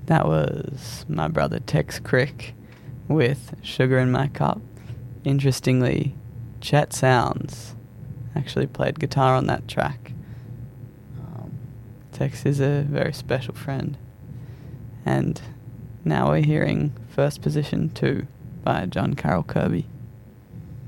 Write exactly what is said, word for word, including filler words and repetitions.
That was my brother Tex Crick with Sugar in My Cup. Interestingly, Chet Sounds actually played guitar on that track. Um, Tex is a very special friend. And now we're hearing First Position two by John Carroll Kirby.